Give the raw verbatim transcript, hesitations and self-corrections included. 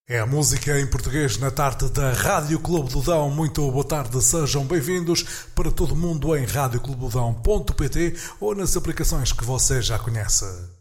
É a música em português na tarde da Rádio Clube do Dão. Muito boa tarde, sejam bem-vindos para todo mundo em rádio clube do dão ponto pt ou nas aplicações que você já conhece.